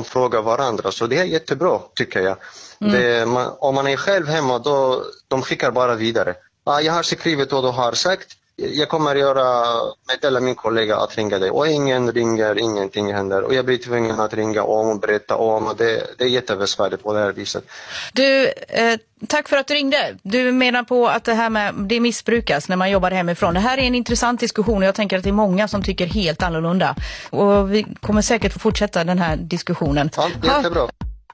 de frågar varandra. Så det är jättebra tycker jag. Om man är själv hemma då de skickar bara vidare. Jag har skrivit och du har sagt. Jag kommer meddela min kollega att ringa dig. Och ingen ringer, ingenting händer. Och jag blir tvungen att ringa om och berätta om. Det är jättebesvärligt på det här viset. Du, tack för att du ringde. Du menar på att det missbrukas när man jobbar hemifrån. Det här är en intressant diskussion och jag tänker att det är många som tycker helt annorlunda. Och vi kommer säkert få fortsätta den här diskussionen. Ja, jättebra.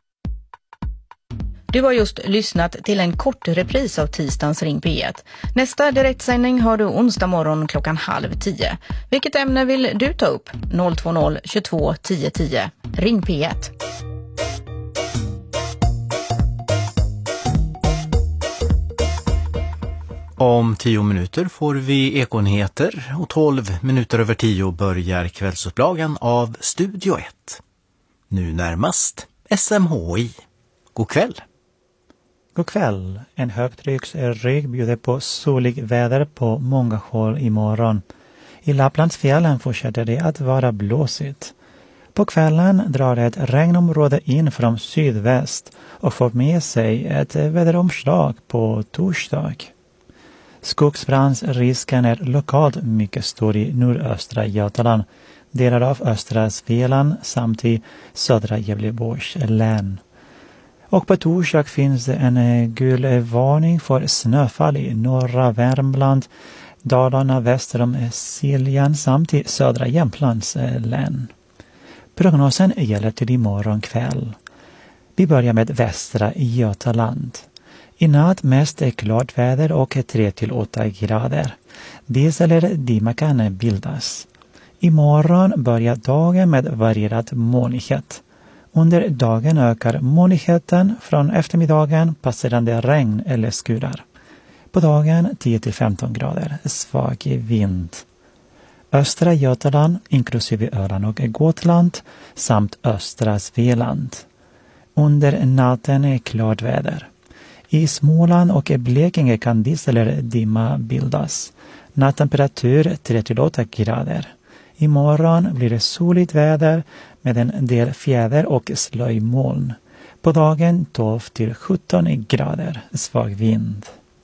Du har just lyssnat till en kort repris av tisdagens Ring P1. Nästa direktsändning har du onsdag morgon 9:30. Vilket ämne vill du ta upp? 020 22 10 10. Ring P1. Om 10 minuter får vi Ekonyheter och 12 minuter över 10 börjar kvällsupplagan av Studio 1. Nu närmast SMHI. God kväll! God kväll. En högtrycksrygg bjuder på solig väder på många håll imorgon. I Lapplandsfjällen fortsätter det att vara blåsigt. På kvällen drar ett regnområde in från sydväst och får med sig ett väderomslag på torsdag. Skogsbrandsrisken är lokalt mycket stor i nordöstra Götaland, delar av östra Svealand samt i södra Gävleborgs län. Och på torsdag finns det en gul varning för snöfall i norra Värmland, Dalarna väster om Siljan samt i södra Jämtlands län. Prognosen gäller till imorgon kväll. Vi börjar med västra Götaland. I natt mest är klart väder och 3-8 grader. Dis eller dimma kan bildas. Imorgon börjar dagen med varierad molnighet. Under dagen ökar molnigheten, från eftermiddagen passerande regn eller skurar. På dagen 10-15 grader, svag vind. Östra Götaland, inklusive Öland och Gotland, samt östra Svealand. Under natten är klart väder. I Småland och Blekinge kan dis eller dimma bildas. Nattemperatur 3-8 grader. Imorgon blir det soligt väder med en del fjäder och slöjmoln. På dagen 12-17 grader, svag vind.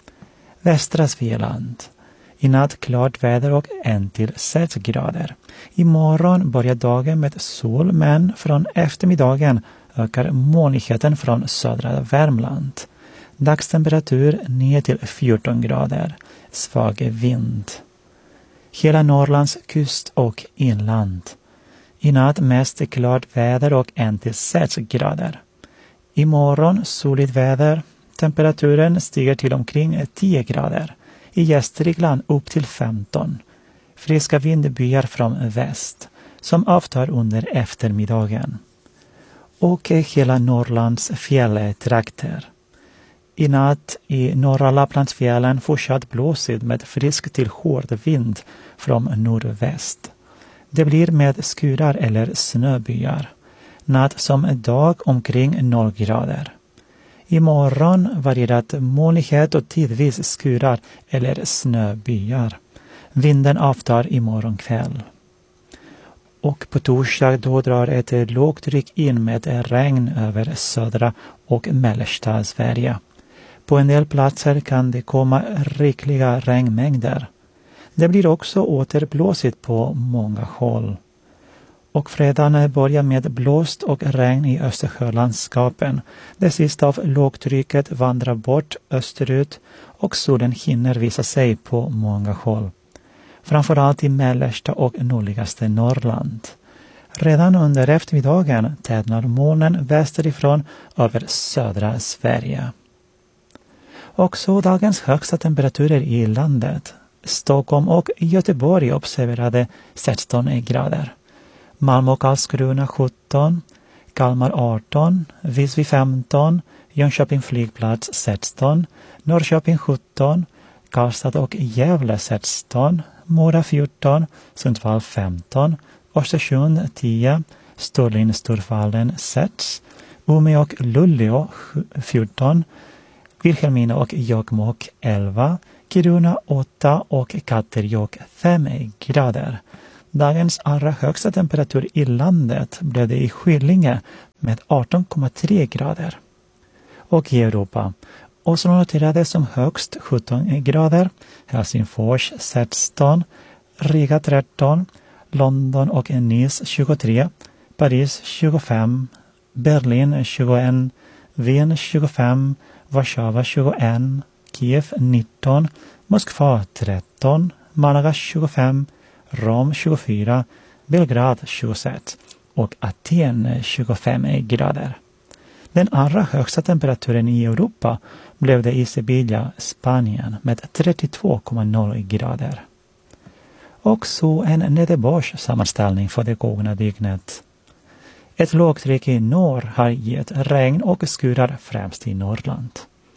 Västra Svealand. I natt klart väder och 1-6 grader. Imorgon börjar dagen med sol, men från eftermiddagen ökar molnigheten från södra Värmland. Dagstemperatur 9-14 grader, svag vind. Hela Norrlands kust och inland. I natt mest klart väder och 1-6 grader. Imorgon soligt väder. Temperaturen stiger till omkring 10 grader. I Gästrikland upp till 15. Friska vindbyar från väst som avtar under eftermiddagen. Och hela Norrlands fjälltrakter. I natt i norra Lapplandsfjällen fortsatt blåsigt med frisk till hård vind från nordväst. Det blir med skurar eller snöbyar. Natt som dag omkring 0 grader. Imorgon varierat molnighet och tidvis skurar eller snöbyar. Vinden avtar imorgon kväll. Och på torsdag då drar ett lågtryck in med regn över södra och mellersta Sverige. På en del platser kan det komma rikliga regnmängder. Det blir också återblåsigt på många håll. Och fredagen börjar med blåst och regn i Östersjölandskapen. Det sista av lågtrycket vandrar bort österut och solen hinner visa sig på många håll. Framförallt i mellersta och nordligaste Norrland. Redan under eftermiddagen tätnar molnen västerifrån över södra Sverige. Och så dagens högsta temperaturer i landet. Stockholm och Göteborg observerade 16 grader. Malmö och Karlskrona 17, Kalmar 18, Visby 15, Jönköping flygplats 16, Norrköping 17, Karlstad och Gävle 16, Mora 14, Sundsvall 15, Östersund 10, Storlien-Storfallen 6, Umeå och Luleå 14, Vilhelmina och Jokkmokk 11, Kiruna 8 och Katterjåkk 5 grader. Dagens allra högsta temperatur i landet blev det i Skillinge med 18,3 grader. Och i Europa, Oslo noterades som högst 17 grader, Helsingfors 16, Riga 13, London och Nice 23, Paris 25, Berlin 21, Wien 25, Warszawa 21, Kiev 19, Moskva 13, Malaga 25, Rom 24, Belgrad 26 och Aten 25 grader. Den allra högsta temperaturen i Europa blev det i Sevilla, Spanien med 32,0 grader. Och så en nederbördssammanställning för det gångna dygnet. Ett lågtryck i norr har gett regn och skurar främst i Norrland.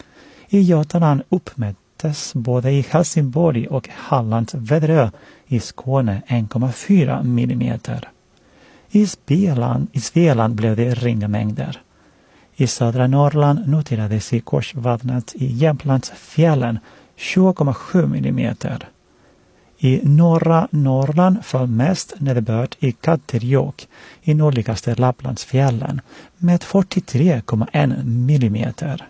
I Götaland uppmättes både i Helsingborg och Hallands Väderö i Skåne 1,4 millimeter. I Svealand blev det ringa mängder. I södra Norrland noterades i Korsvattnet i Jämtlandsfjällen 20,7 millimeter. I norra Norrland föll mest nederbörd i Katterjåk i nordligaste Lapplandsfjällen med 43,1 millimeter.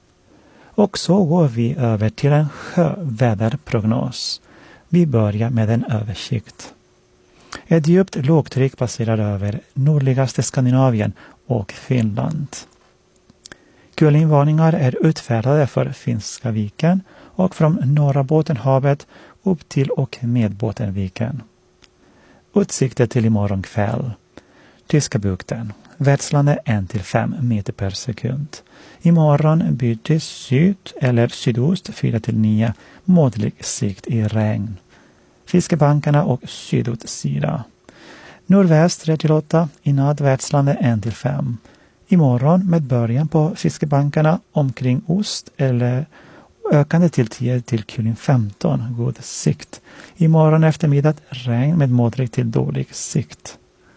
Och så går vi över till en sjöväderprognos. Vi börjar med en översikt. Ett djupt lågtryck passerar över nordligaste Skandinavien och Finland. Kulinvarningar är utfärdade för Finska viken och från norra Bottenhavet upp till och med Bottenviken. Utsikter till imorgon kväll. Tyska bukten. Växlande 1-5 meter per sekund. Imorgon byter syd eller sydost 4-9 måttlig sikt i regn. Fiskebankarna och sydotsida. Nordväst 3-8, i natt växlande 1-5. Imorgon med början på fiskebankarna omkring ost eller ökande till 10 till kuling 15, god sikt. Imorgon eftermiddag regn med måttlig till dålig sikt.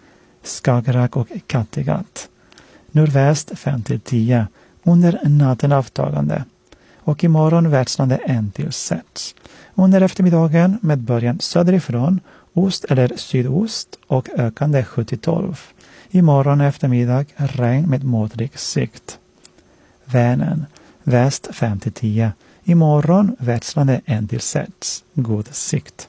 Skagerrak och Kattegatt. Nordväst 5-10, under natten avtagande. Och imorgon växlande 1-6. Under eftermiddagen med början söderifrån, ost eller sydost och ökande 7-12. Imorgon eftermiddag regn med måttlig sikt. Vänern, väst 5-10. Imorgon växlande 1-6, god sikt.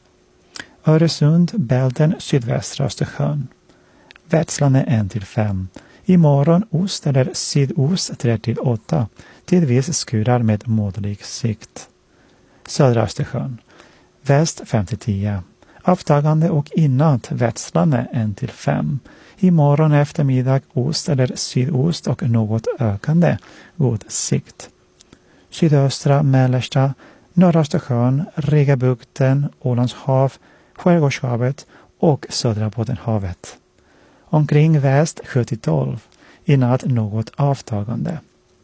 Öresund, Bälten, sydvästra Östersjön. Växlande 1-5. Imorgon ost eller sydost 3-8. Tidvis skurar med måttlig sikt. Södra Östersjön. Väst 5-10. Avtagande och inatt växlande 1-5. Imorgon eftermiddag ost eller sydost och något ökande, god sikt. Sydöstra, mellersta, norra Östersjön, Rigabukten, Ålands hav, Skärgårdshavet och södra Bottenhavet. Omkring väst 7-12, i natt något avtagande.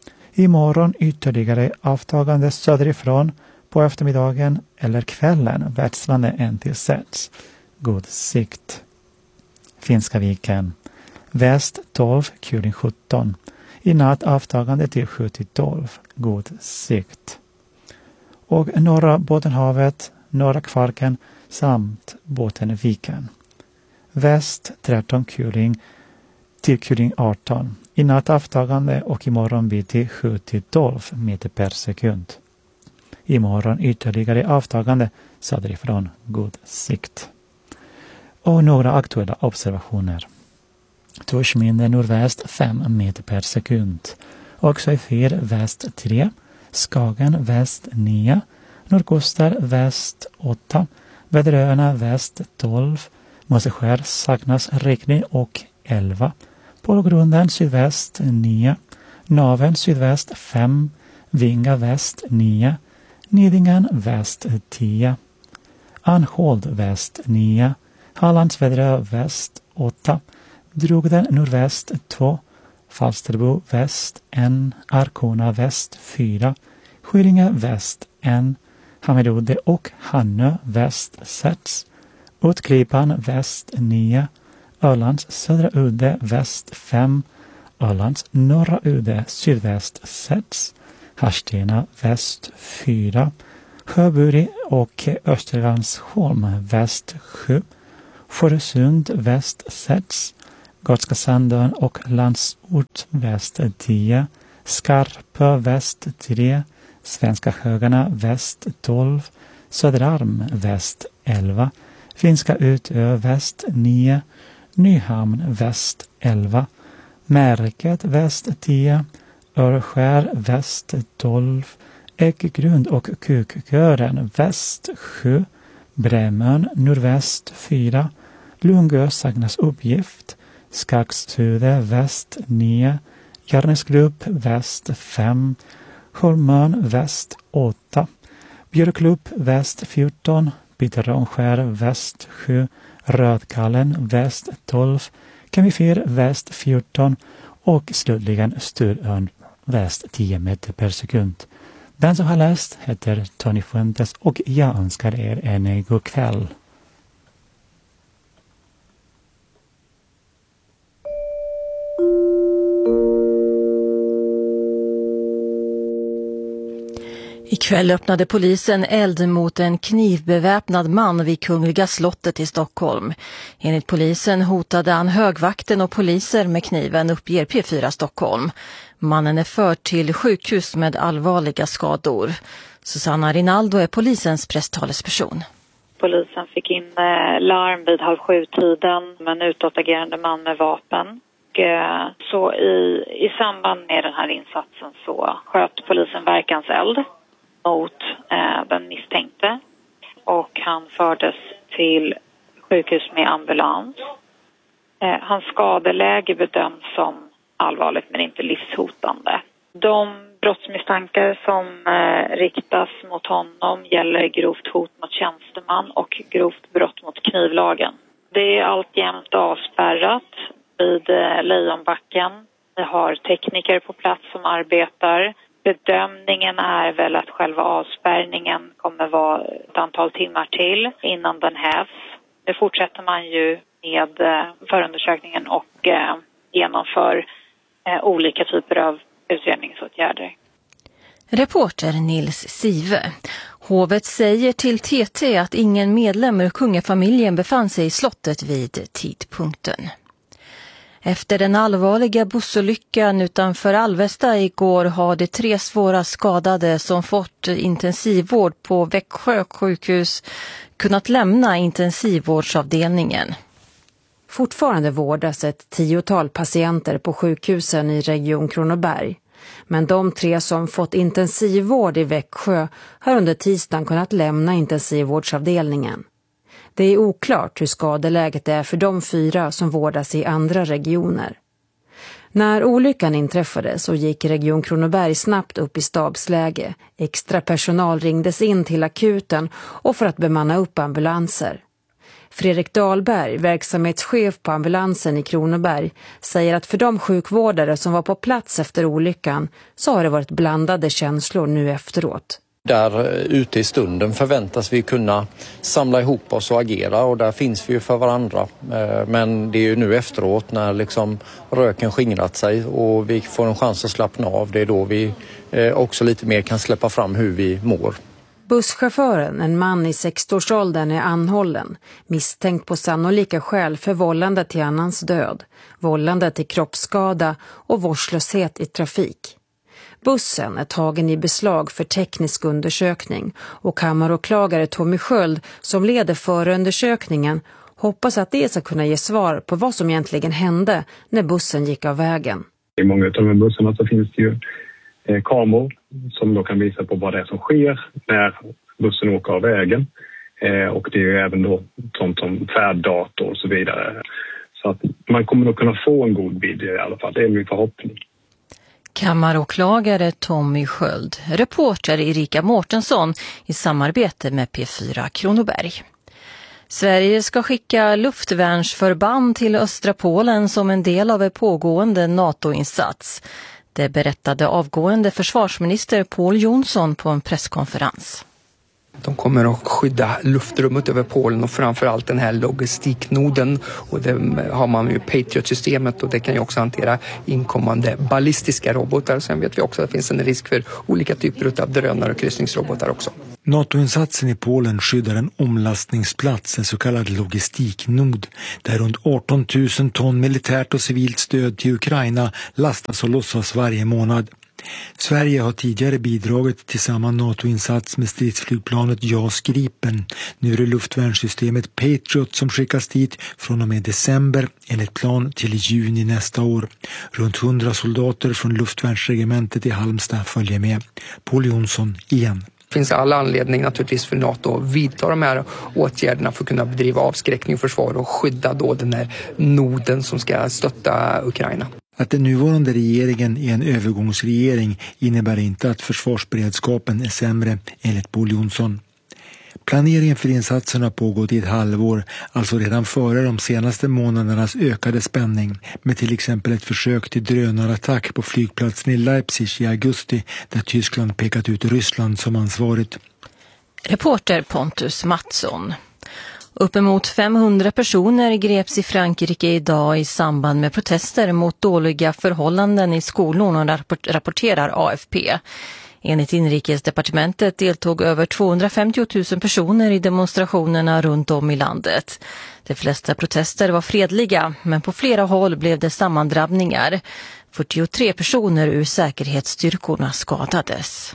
Imorgon ytterligare avtagande söderifrån på eftermiddagen eller kvällen växlande 1-6, god sikt. Finska viken. Väst 12, kuling 17. I natt avtagande till 7-12, god sikt. Och norra Bottenhavet, norra Kvarken samt Bottenviken. Väst 13 kuling till kuling 18. I natt avtagande och imorgon bitti 7-12 meter per sekund. Imorgon ytterligare avtagande söderifrån, god sikt. Och några aktuella observationer. Torsminde nordväst 5 meter per sekund. Oxöjfyr väst 3. Skagen väst 9. Nordkoster väst 8. Väderöarna väst 12. Måseskär saknas riktning och 11. Polgrunden sydväst 9. Naven sydväst 5. Vinga väst 9. Nidingen väst 10. Anhold väst 9. Hallandsväderö väst 8. Drogden nordväst 2. Falsterbo väst 1. Arkona väst 4. Skillinge väst 1. Hammarudde och Hannö väst 6. Utklippan väst 9. Ölands södra udde väst 5. Ölands norra udde sydväst 6. Harstena väst 4. Sjöburi och Österlandsholm väst 7. Fårösund väst 6. Gotska Sandön och Landsort väst 10, Skarpö väst 3, Svenska Högarna väst 12, Söderarm väst 11, Finska Utö väst 9, Nyhamn väst 11, Märket väst 10, Örskär väst 12, Ägggrund och Kukkören väst 7, Brämön nordväst 4, Lungö Sagnas Uppgift, Skagshuvud väst 9, Järnesklubb väst 5, Holmön väst 8, Björklubb väst 14, Bitterrånskär väst 7, Rödkallen väst 12, Kemifir väst 14 och slutligen Sturön väst 10 meter per sekund. Den som har läst heter Tony Fuentes och jag önskar er en god kväll. Ikväll öppnade polisen eld mot en knivbeväpnad man vid Kungliga slottet i Stockholm. Enligt polisen hotade han högvakten och poliser med kniven, uppger P4 Stockholm. Mannen är förd till sjukhus med allvarliga skador. Susanna Rinaldo är polisens presstalesperson. Polisen fick in larm vid 6:30-tiden med en utåtagerande man med vapen. Så i samband med den här insatsen så sköt polisen verkanseld mot den misstänkte och han fördes till sjukhus med ambulans. Hans skadeläge bedöms som allvarligt men inte livshotande. De brottsmisstankar som riktas mot honom gäller grovt hot mot tjänsteman och grovt brott mot knivlagen. Det är alltjämt avspärrat vid Lejonbacken. Vi har tekniker på plats som arbetar. Bedömningen är väl att själva avspärrningen kommer vara ett antal timmar till innan den hävs. Nu fortsätter man ju med förundersökningen och genomför olika typer av utredningsåtgärder. Reporter Nils Sive. Hovet säger till TT att ingen medlem ur kungafamiljen befann sig i slottet vid tidpunkten. Efter den allvarliga bussolyckan utanför Alvesta igår har de 3 svåra skadade som fått intensivvård på Växjö sjukhus kunnat lämna intensivvårdsavdelningen. Fortfarande vårdas ett 10-tal patienter på sjukhusen i Region Kronoberg. Men de 3 som fått intensivvård i Växjö har under tisdagen kunnat lämna intensivvårdsavdelningen. Det är oklart hur skadeläget är för de 4 som vårdas i andra regioner. När olyckan inträffade så gick Region Kronoberg snabbt upp i stabsläge. Extra personal ringdes in till akuten och för att bemanna upp ambulanser. Fredrik Dahlberg, verksamhetschef på ambulansen i Kronoberg, säger att för de sjukvårdare som var på plats efter olyckan så har det varit blandade känslor nu efteråt. Där ute i stunden förväntas vi kunna samla ihop oss och agera och där finns vi ju för varandra. Men det är ju nu efteråt när liksom röken skingrat sig och vi får en chans att slappna av. Det är då vi också lite mer kan släppa fram hur vi mår. Busschauffören, en man i 60-årsåldern, är anhållen, misstänkt på sannolika skäl för vållande till annans död, vållande till kroppsskada och vårdslöshet i trafik. Bussen är tagen i beslag för teknisk undersökning och kammaråklagare Tommy Sköld, som leder förundersökningen, hoppas att det ska kunna ge svar på vad som egentligen hände när bussen gick av vägen. I många av de här bussarna så finns det ju kameror som då kan visa på vad det är som sker när bussen åker av vägen. Och det är ju även då sånt som färddator och så vidare. Så att man kommer nog kunna få en god bild i alla fall, det är min förhoppning. Kammaråklagare Tommy Sköld, reporter Erika Mårtensson i samarbete med P4 Kronoberg. Sverige ska skicka luftvärnsförband till östra Polen som en del av en pågående NATO-insats. Det berättade avgående försvarsminister Pål Jonsson på en presskonferens. De kommer att skydda luftrummet över Polen och framförallt den här logistiknoden. Och det har man ju Patriot-systemet och det kan ju också hantera inkommande ballistiska robotar. Sen vet vi också att det finns en risk för olika typer av drönare och kryssningsrobotar också. NATO-insatsen i Polen skyddar en omlastningsplats, en så kallad logistiknod, där runt 18 000 ton militärt och civilt stöd till Ukraina lastas och lossas varje månad. Sverige har tidigare bidragit till samma NATO-insats med stridsflygplanet JAS Gripen. Nu är det luftvärnssystemet Patriot som skickas dit från och med december enligt plan till juni nästa år. Runt 100 soldater från luftvärnsregementet i Halmstad följer med. Paul Jonsson igen. Det finns alla anledning naturligtvis för NATO att vidta de här åtgärderna för att kunna bedriva avskräckning och försvar och skydda då den här noden som ska stötta Ukraina. Att den nuvarande regeringen är en övergångsregering innebär inte att försvarsberedskapen är sämre, enligt Paul Jonsson. Planeringen för insatsen har pågått i ett halvår, alltså redan före de senaste månadernas ökade spänning, med till exempel ett försök till drönarattack på flygplatsen i Leipzig i augusti, där Tyskland pekat ut Ryssland som ansvarigt. Reporter Pontus Mattsson. Uppemot 500 personer greps i Frankrike idag i samband med protester mot dåliga förhållanden i skolorna, rapporterar AFP. Enligt inrikesdepartementet deltog över 250 000 personer i demonstrationerna runt om i landet. De flesta protester var fredliga, men på flera håll blev det sammandrabbningar. 43 personer ur säkerhetsstyrkorna skadades.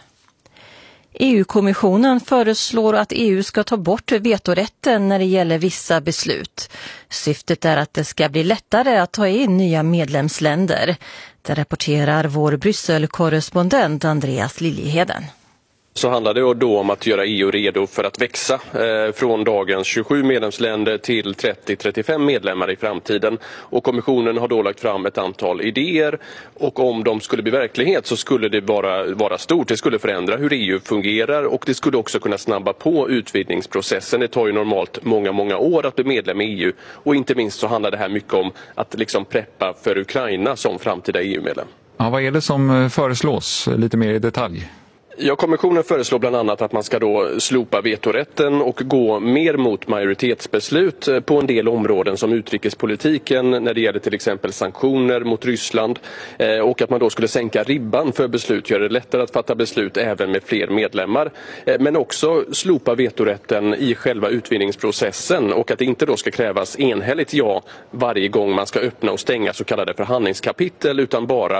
EU-kommissionen föreslår att EU ska ta bort vetorätten när det gäller vissa beslut. Syftet är att det ska bli lättare att ta in nya medlemsländer. Det rapporterar vår Bryssel-korrespondent Andreas Liljeheden. Så handlar det då om att göra EU redo för att växa från dagens 27 medlemsländer till 30-35 medlemmar i framtiden. Och kommissionen har då lagt fram ett antal idéer och om de skulle bli verklighet så skulle det vara stort. Det skulle förändra hur EU fungerar och det skulle också kunna snabba på utvidgningsprocessen. Det tar ju normalt många år att bli medlem i EU och inte minst så handlar det här mycket om att liksom preppa för Ukraina som framtida EU-medlem. Ja, vad är det som föreslås lite mer i detalj? Ja, kommissionen föreslår bland annat att man ska då slopa vetorätten och gå mer mot majoritetsbeslut på en del områden som utrikespolitiken när det gäller till exempel sanktioner mot Ryssland och att man då skulle sänka ribban för beslut, göra det lättare att fatta beslut även med fler medlemmar. Men också slopa vetorätten i själva utvidgningsprocessen och att det inte då ska krävas enhälligt ja varje gång man ska öppna och stänga så kallade förhandlingskapitel utan bara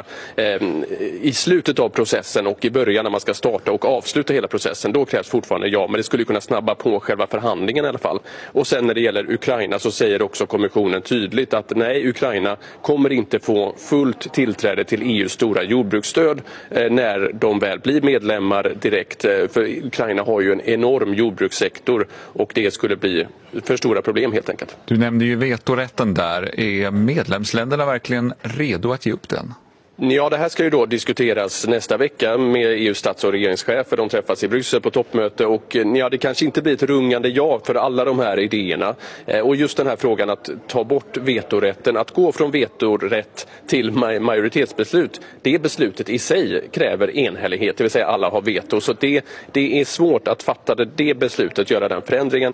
i slutet av processen och i början när man ska starta och avsluta hela processen, då krävs fortfarande ja, men det skulle kunna snabba på själva förhandlingen i alla fall. Och sen när det gäller Ukraina så säger också kommissionen tydligt att nej, Ukraina kommer inte få fullt tillträde till EUs stora jordbruksstöd när de väl blir medlemmar direkt. För Ukraina har ju en enorm jordbrukssektor och det skulle bli för stora problem helt enkelt. Du nämnde ju vetorätten där. Är medlemsländerna verkligen redo att ge upp den? Ja, det här ska ju då diskuteras nästa vecka med EUs stats- och regeringschefer. De träffas i Bryssel på toppmöte och ja, det kanske inte blir ett rungande ja för alla de här idéerna. Och just den här frågan att ta bort vetorätten, att gå från vetorätt till majoritetsbeslut, det beslutet i sig kräver enhällighet, det vill säga alla har veto. Så det är svårt att fatta det beslutet, göra den förändringen.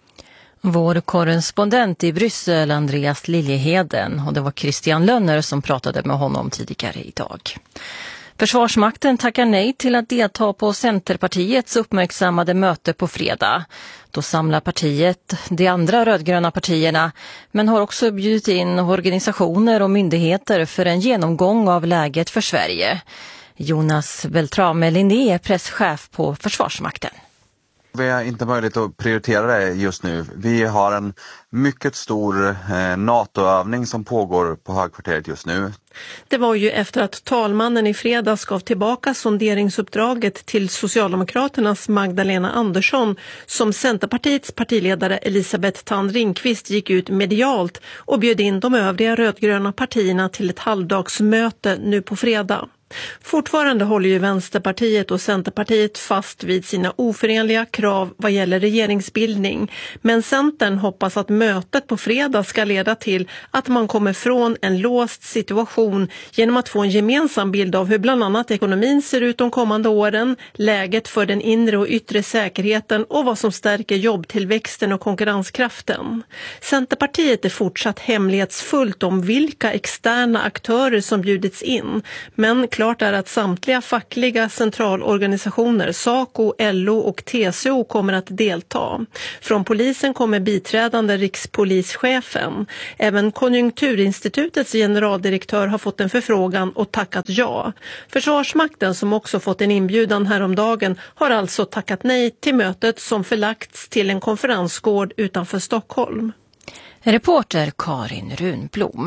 Vår korrespondent i Bryssel, Andreas Liljeheden, och det var Christian Lönner som pratade med honom tidigare idag. Försvarsmakten tackar nej till att delta på Centerpartiets uppmärksammade möte på fredag. Då samlar partiet de andra rödgröna partierna, men har också bjudit in organisationer och myndigheter för en genomgång av läget för Sverige. Jonas Beltrame Linné är presschef på Försvarsmakten. Vi har inte möjlighet att prioritera det just nu. Vi har en mycket stor NATO-övning som pågår på högkvarteret just nu. Det var ju efter att talmannen i fredags gav tillbaka sonderingsuppdraget till Socialdemokraternas Magdalena Andersson som Centerpartiets partiledare Elisabeth Thand Ringqvist gick ut medialt och bjöd in de övriga rödgröna partierna till ett halvdagsmöte nu på fredag. Fortfarande håller ju Vänsterpartiet och Centerpartiet fast vid sina oförenliga krav vad gäller regeringsbildning. Men Centern hoppas att mötet på fredag ska leda till att man kommer från en låst situation genom att få en gemensam bild av hur bland annat ekonomin ser ut de kommande åren, läget för den inre och yttre säkerheten och vad som stärker jobbtillväxten och konkurrenskraften. Centerpartiet är fortsatt hemlighetsfullt om vilka externa aktörer som bjudits in, men klart är att samtliga fackliga centralorganisationer, SACO, LO och TCO kommer att delta. Från polisen kommer biträdande rikspolischefen. Även Konjunkturinstitutets generaldirektör har fått en förfrågan och tackat ja. Försvarsmakten, som också fått en inbjudan häromdagen, har alltså tackat nej till mötet som förlagts till en konferensgård utanför Stockholm. Reporter Karin Runblom.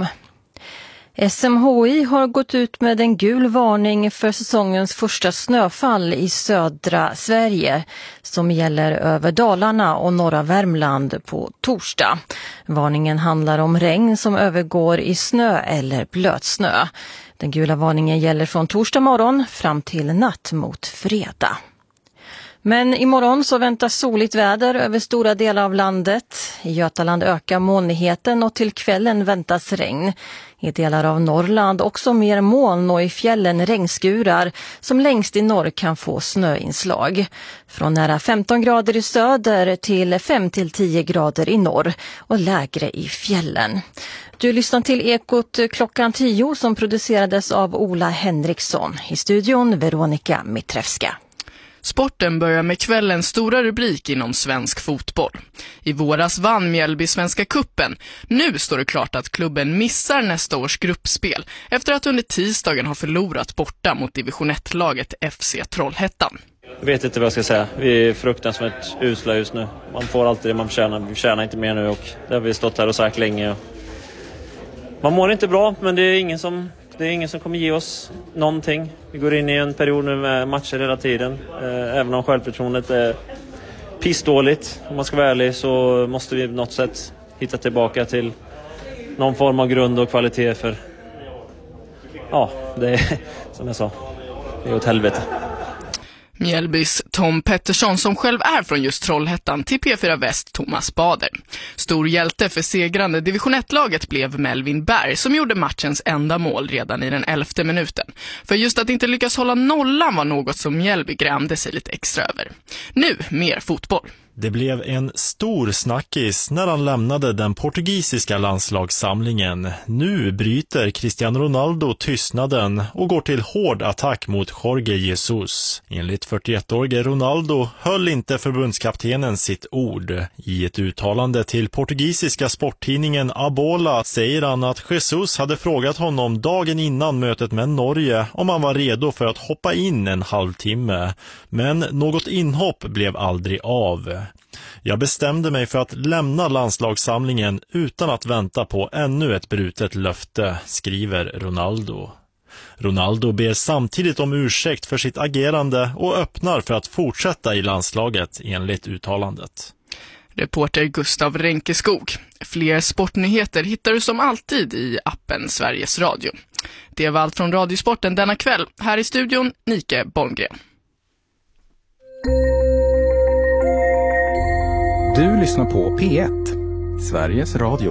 SMHI har gått ut med en gul varning för säsongens första snöfall i södra Sverige som gäller över Dalarna och norra Värmland på torsdag. Varningen handlar om regn som övergår i snö eller blötsnö. Den gula varningen gäller från torsdag morgon fram till natt mot fredag. Men imorgon så väntas soligt väder över stora delar av landet. I Götaland ökar molnigheten och till kvällen väntas regn. I delar av Norrland också mer moln och i fjällen regnskurar som längst i norr kan få snöinslag. Från nära 15 grader i söder till 5-10 grader i norr och lägre i fjällen. Du lyssnar till Ekot klockan 10 som producerades av Ola Henriksson. I studion Veronika Mitrevska. Sporten börjar med kvällens stora rubrik inom svensk fotboll. I våras vann Mjällby Svenska Cupen. Nu står det klart att klubben missar nästa års gruppspel efter att under tisdagen ha förlorat borta mot division 1-laget FC Trollhättan. Jag vet inte vad jag ska säga. Vi är fruktansvärt usla just nu. Man får alltid det man förtjänar. Vi tjänar inte mer nu och det har vi stått här och sagt länge. Man mår inte bra, men det är ingen som kommer ge oss någonting. Vi går in i en period nu med matcher hela tiden. Även om självförtroendet är pissdåligt. Om man ska vara ärlig så måste vi på något sätt hitta tillbaka till någon form av grund och kvalitet för... Ja, det är som jag sa. Det är åt helvete. Mjällbys Tom Pettersson som själv är från just Trollhättan till P4 Väst Thomas Bader. Stor hjälte för segrande division 1-laget blev Melvin Berg som gjorde matchens enda mål redan i den 11:e minuten. För just att inte lyckas hålla nollan var något som Mjällby grämde sig lite extra över. Nu mer fotboll. Det blev en stor snackis när han lämnade den portugisiska landslagssamlingen. Nu bryter Cristiano Ronaldo tystnaden och går till hård attack mot Jorge Jesus. Enligt 41-årige Ronaldo höll inte förbundskaptenen sitt ord. I ett uttalande till portugisiska sporttidningen Abola säger han att Jesus hade frågat honom dagen innan mötet med Norge om han var redo för att hoppa in en halvtimme. Men något inhopp blev aldrig av. Jag bestämde mig för att lämna landslagssamlingen utan att vänta på ännu ett brutet löfte, skriver Ronaldo. Ronaldo ber samtidigt om ursäkt för sitt agerande och öppnar för att fortsätta i landslaget enligt uttalandet. Reporter Gustav Renkeskog. Fler sportnyheter hittar du som alltid i appen Sveriges Radio. Det var allt från Radiosporten denna kväll. Här i studion, Nike Bolmgren. Du lyssnar på P1, Sveriges Radio.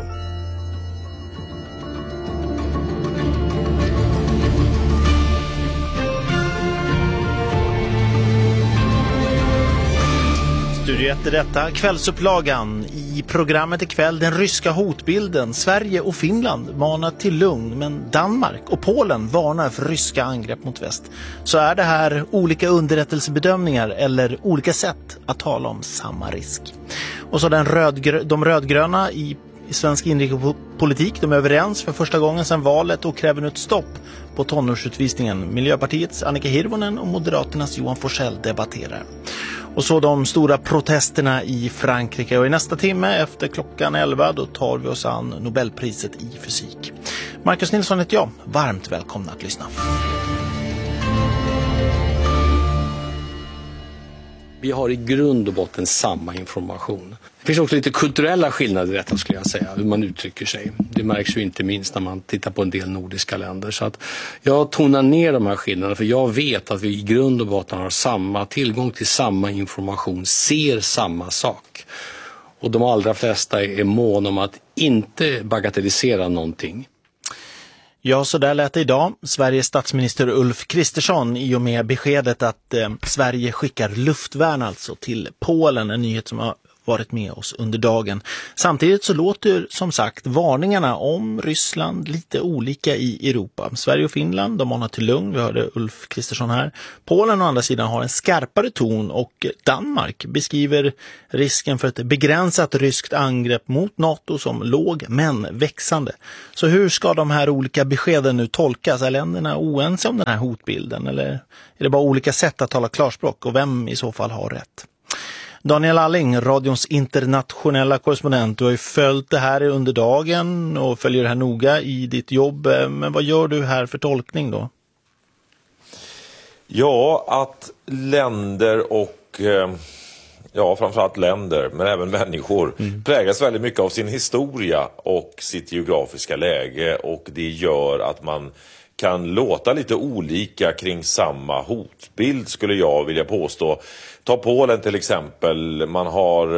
Studio 1 är detta, kvällsupplagan. I programmet ikväll den ryska hotbilden. Sverige och Finland manar till lugn, men Danmark och Polen varnar för ryska angrepp mot väst. Så är det här olika underrättelsebedömningar eller olika sätt att tala om samma risk. Och så de rödgröna i svensk inrikespolitik, de är överens för första gången sedan valet och kräver nu ett stopp på tonårsutvisningen. Miljöpartiets Annika Hirvonen och Moderaternas Johan Forssell debatterar. Och så de stora protesterna i Frankrike, och i nästa timme efter klockan 11 då tar vi oss an Nobelpriset i fysik. Marcus Nilsson heter jag, varmt välkomna att lyssna. Vi har i grund och botten samma information. Det finns också lite kulturella skillnader i detta skulle jag säga, hur man uttrycker sig. Det märks ju inte minst när man tittar på en del nordiska länder. Så att jag tonar ner de här skillnaderna för jag vet att vi i grund och botten har samma tillgång till samma information, ser samma sak. Och de allra flesta är mån om att inte bagatellisera någonting. Ja, så där lät det idag. Sveriges statsminister Ulf Kristersson i och med beskedet att Sverige skickar luftvärn alltså till Polen, en nyhet som har varit med oss under dagen. Samtidigt så låter som sagt varningarna om Ryssland lite olika i Europa. Sverige och Finland, de manar till lugn, vi hörde Ulf Kristersson här. Polen å andra sidan har en skarpare ton och Danmark beskriver risken för ett begränsat ryskt angrepp mot NATO som låg men växande. Så hur ska de här olika beskeden nu tolkas? Är länderna oense om den här hotbilden eller är det bara olika sätt att tala klarspråk och vem i så fall har rätt? Daniel Alling, radions internationella korrespondent, du har ju följt det här under dagen och följer det här noga i ditt jobb. Men vad gör du här för tolkning då? Ja, att länder och framförallt länder, men även människor präglas väldigt mycket av sin historia och sitt geografiska läge och det gör att man kan låta lite olika kring samma hotbild skulle jag vilja påstå. Ta Polen till exempel, man har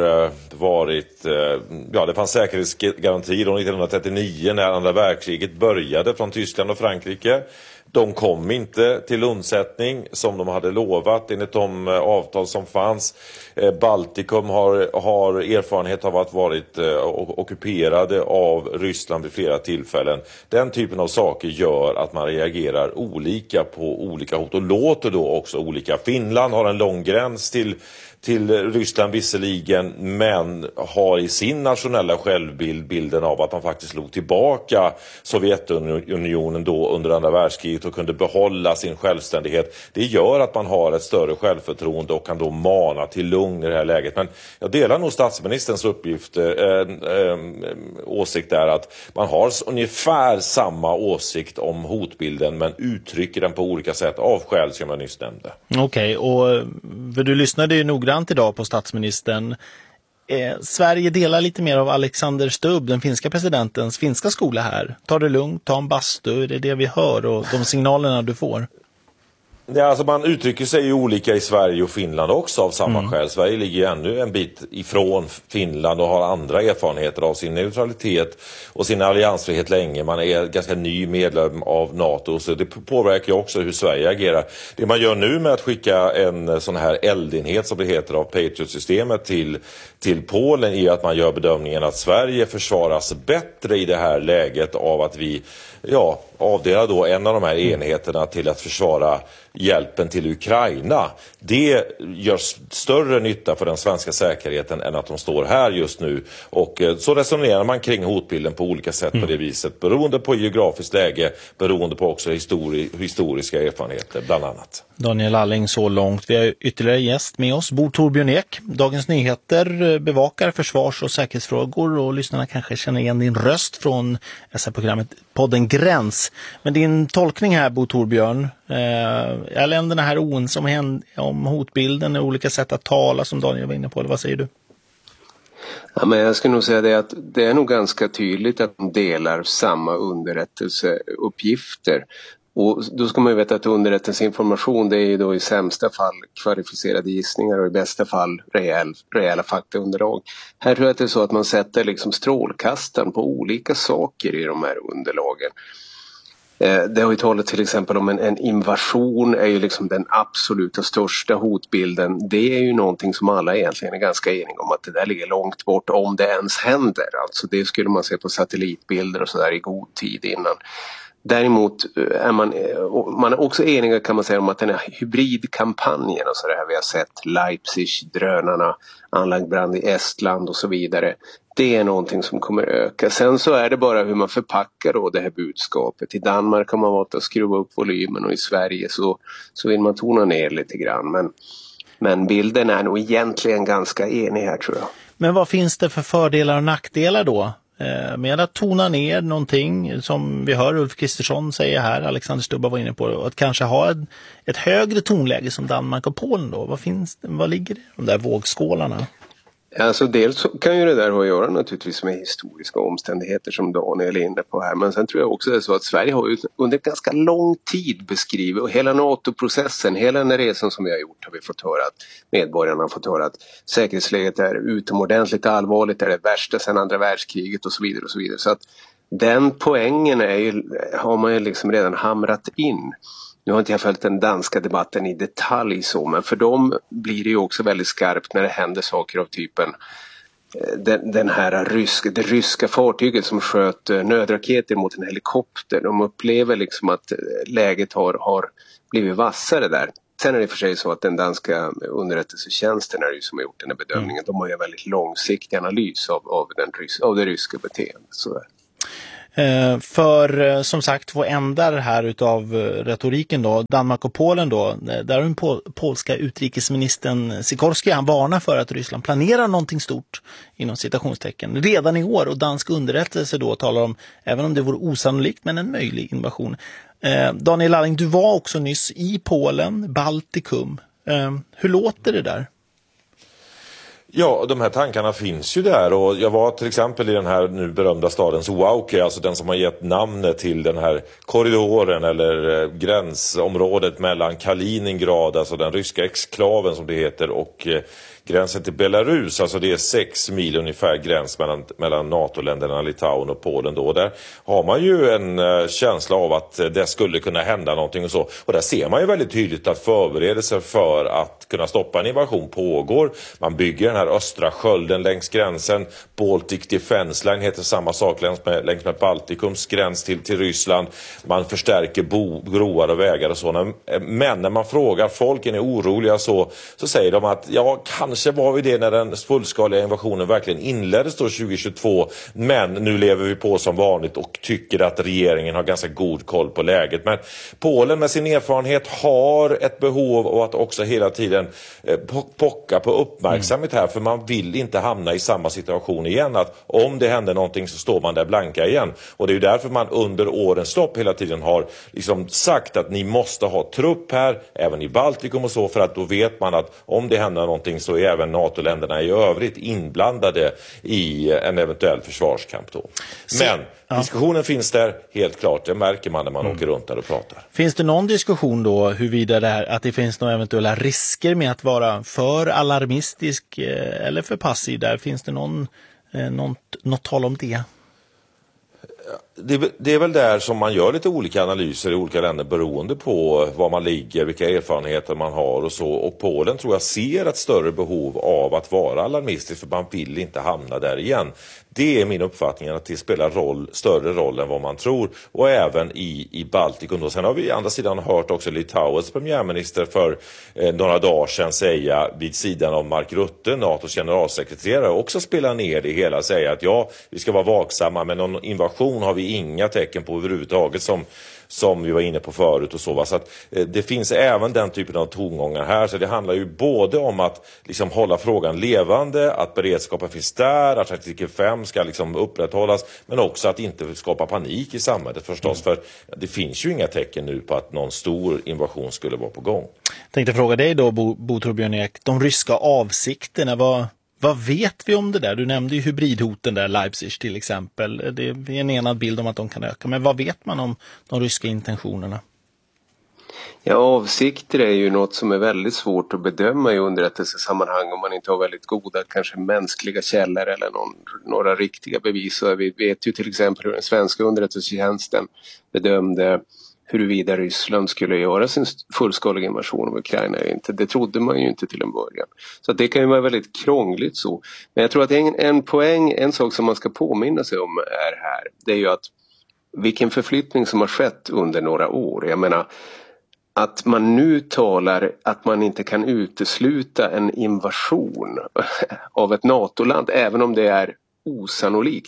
det fanns säkerhetsgarantier 1939 när andra världskriget började från Tyskland och Frankrike. De kom inte till undsättning som de hade lovat enligt de avtal som fanns. Baltikum har erfarenhet av att varit ockuperade av Ryssland vid flera tillfällen. Den typen av saker gör att man reagerar olika på olika hot och låter då också olika. Finland har en lång gräns till Ryssland visserligen, men har i sin nationella självbild bilden av att man faktiskt slog tillbaka Sovjetunionen då under andra världskriget och kunde behålla sin självständighet. Det gör att man har ett större självförtroende och kan då mana till lugn i det här läget. Men jag delar nog statsministerns åsikt där att man har ungefär samma åsikt om hotbilden men uttrycker den på olika sätt av skäl som jag nyss nämnde. Okej, och du lyssnade ju noggrant idag på statsministern. Sverige delar lite mer av Alexander Stubb, den finska presidentens finska skola här. Ta det lugnt, ta en bastu, det är det vi hör och de signalerna du får. Ja, alltså man uttrycker sig ju olika i Sverige och Finland också av samma skäl. Sverige ligger ännu en bit ifrån Finland och har andra erfarenheter av sin neutralitet och sin alliansfrihet länge. Man är ganska ny medlem av NATO så det påverkar också hur Sverige agerar. Det man gör nu med att skicka en sån här eldenhet som det heter av Patriot-systemet till Polen är att man gör bedömningen att Sverige försvaras bättre i det här läget av att vi avdelar då en av de här enheterna till att försvara hjälpen till Ukraina. Det gör större nytta för den svenska säkerheten än att de står här just nu. Och så resonerar man kring hotbilden på olika sätt på det viset. Beroende på geografiskt läge, beroende på också historiska erfarenheter bland annat. Daniel Alling så långt. Vi har ytterligare gäst med oss, Bo Torbjörn Ek. Dagens Nyheter bevakar försvars- och säkerhetsfrågor och lyssnarna kanske känner igen din röst från programmet podden Gräns. Men din tolkning här, Bo Torbjörn, är länderna här oense om hotbilden och olika sätt att tala som Daniel var inne på, eller vad säger du? Ja, men jag skulle nog säga det att det är nog ganska tydligt att de delar samma underrättelseuppgifter. Och då ska man ju veta att underrättelseinformation det är ju då i sämsta fall kvalificerade gissningar och i bästa fall rejäla faktaunderlag. Här tror jag att det är så att man sätter liksom strålkastaren på olika saker i de här underlagen. Det har ju talat till exempel om en invasion är ju liksom den absoluta största hotbilden. Det är ju någonting som alla egentligen är ganska eniga om att det där ligger långt bort om det ens händer. Alltså det skulle man se på satellitbilder och sådär i god tid innan. Däremot är man är också eniga kan man säga om att den här hybridkampanjen och så där vi har sett Leipzig, drönarna, anlagd brand i Estland och så vidare. Det är någonting som kommer öka. Sen så är det bara hur man förpackar då det här budskapet. I Danmark har man valt att skruva upp volymen och i Sverige så vill man tona ner lite grann. Men bilden är nog egentligen ganska enig här tror jag. Men vad finns det för fördelar och nackdelar då? med att tona ner någonting som vi hör Ulf Kristersson säga här, Alexander Stubba var inne på, och att kanske ha ett högre tonläge som Danmark och Polen då? Vad ligger det i de där vågskålarna? Alltså dels kan ju det där ha att göra naturligtvis med historiska omständigheter som Daniel är inne på här. Men sen tror jag också det är så att Sverige har ju under ganska lång tid beskrivit, och hela NATO-processen, hela den resan som vi har gjort har vi fått höra att medborgarna har fått höra att säkerhetsläget är utomordentligt allvarligt, det är det värsta sedan andra världskriget och så vidare och så vidare. Så att den poängen har man ju liksom redan hamrat in. Nu har inte jag följt den danska debatten i detalj så, men för dem blir det ju också väldigt skarpt när det händer saker av typen det ryska fartyget som sköt nödraketer mot en helikopter. De upplever liksom att läget har blivit vassare där. Sen är det för sig så att den danska underrättelsetjänsten är ju som har gjort den här bedömningen. De har ju en väldigt långsiktig analys av det ryska beteendet. Sådär. För som sagt, två ändar här utav retoriken då, Danmark och Polen då, där är den polska utrikesministern Sikorski, han varnar för att Ryssland planerar någonting stort inom citationstecken redan i år, och dansk underrättelse då talar om, även om det vore osannolikt, men en möjlig invasion. Daniel Alling, du var också nyss i Polen, Baltikum. Hur låter det där? Ja, de här tankarna finns ju där, och jag var till exempel i den här nu berömda staden Suwałki, alltså den som har gett namnet till den här korridoren eller gränsområdet mellan Kaliningrad, alltså den ryska exklaven som det heter, och gränsen till Belarus, alltså det är 6 mil ungefär gräns mellan NATO-länderna Litauen och Polen då. Där har man ju en känsla av att det skulle kunna hända någonting och så. Och där ser man ju väldigt tydligt att förberedelser för att kunna stoppa en invasion pågår. Man bygger den här östra skölden längs gränsen. Baltic Defense Line heter samma sak längs med Baltikums gräns till Ryssland. Man förstärker broar och vägar och så. Men när man frågar, folken är oroliga så säger de att ja, kanske var vi det när den fullskaliga invasionen verkligen inleddes då 2022, men nu lever vi på som vanligt och tycker att regeringen har ganska god koll på läget. Men Polen med sin erfarenhet har ett behov av att också hela tiden pocka på uppmärksamhet här, för man vill inte hamna i samma situation igen, att om det händer någonting så står man där blanka igen. Och det är ju därför man under årens lopp hela tiden har liksom sagt att ni måste ha trupp här, även i Baltikum och så, för att då vet man att om det händer någonting så är även NATO-länderna i övrigt inblandade i en eventuell försvarskamp då. Men diskussionen finns där, helt klart. Det märker man när man åker runt där och pratar. Finns det någon diskussion då huruvida det här, att det finns några eventuella risker med att vara för alarmistisk eller för passiv där? Finns det något tal om det? Det är väl där som man gör lite olika analyser i olika länder beroende på var man ligger, vilka erfarenheter man har och så. Och Polen tror jag ser ett större behov av att vara alarmistisk, för man vill inte hamna där igen. Det är min uppfattning, att det spelar större roll än vad man tror. Och även i Baltikum. Och sen har vi i andra sidan hört också Litauens premiärminister för några dagar sedan säga, vid sidan av Mark Rutte, NATOs generalsekreterare, också spela ner det hela, säga att ja, vi ska vara vaksamma, men någon invasion har vi inga tecken på överhuvudtaget som vi var inne på förut och så. Va? Så att det finns även den typen av tongångar här. Så det handlar ju både om att liksom hålla frågan levande, att beredskapen finns där, att artikel 5 ska liksom upprätthållas, men också att inte skapa panik i samhället förstås. För det finns ju inga tecken nu på att någon stor invasion skulle vara på gång. Jag tänkte fråga dig då, Bo Torbjörn Ek, de ryska avsikterna, vad vet vi om det där? Du nämnde ju hybridhoten där, Leipzig till exempel. Det är en enad bild om att de kan öka. Men vad vet man om de ryska intentionerna? Ja, avsikter är ju något som är väldigt svårt att bedöma i underrättelsesammanhang om man inte har väldigt goda, kanske mänskliga källor eller några riktiga bevis. Så vi vet ju till exempel hur den svenska underrättelsetjänsten bedömde huruvida Ryssland skulle göra sin fullskaliga invasion av Ukraina eller inte. Det trodde man ju inte till en början. Så det kan ju vara väldigt krångligt så. Men jag tror att en sak som man ska påminna sig om är här, det är ju att vilken förflyttning som har skett under några år. Jag menar, att man nu talar att man inte kan utesluta en invasion av ett NATO-land, även om det är osannolikt.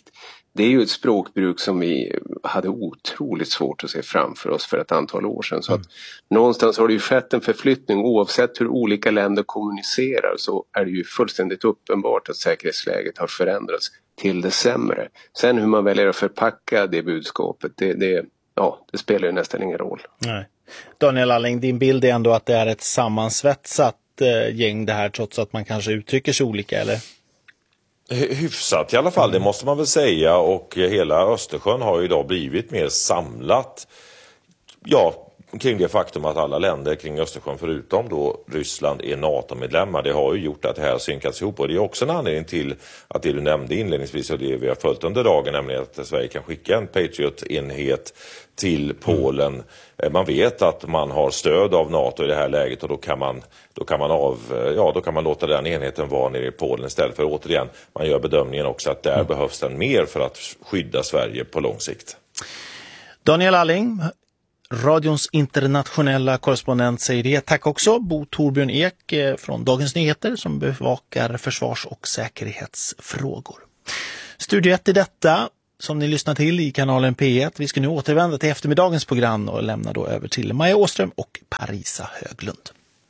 Det är ju ett språkbruk som vi hade otroligt svårt att se framför oss för ett antal år sedan. Så att någonstans har det ju skett en förflyttning. Oavsett hur olika länder kommunicerar så är det ju fullständigt uppenbart att säkerhetsläget har förändrats till det sämre. Sen hur man väljer att förpacka det budskapet, det spelar ju nästan ingen roll. Nej. Daniel Alling, din bild är ändå att det är ett sammansvetsat gäng det här, trots att man kanske uttrycker sig olika, eller? Hyfsat i alla fall, det måste man väl säga, och hela Östersjön har ju idag blivit mer samlat kring det faktum att alla länder kring Östersjön förutom då Ryssland är NATO-medlemmar. Det har ju gjort att det här synkats ihop, och det är också en anledning till att det du nämnde inledningsvis och det vi har följt under dagen, nämligen att Sverige kan skicka en Patriot-enhet till Polen. Man vet att man har stöd av NATO i det här läget, och då kan man låta den enheten vara nere i Polen istället för, återigen, man gör bedömningen också att där behövs den mer för att skydda Sverige på lång sikt. Daniel Alling, radions internationella korrespondent, säger det. Tack också Bo Torbjörn Ek från Dagens Nyheter som bevakar försvars- och säkerhetsfrågor. Studio 1 i detta som ni lyssnar till i kanalen P1. Vi ska nu återvända till eftermiddagens program och lämna då över till Maja Åström och Parisa Höglund.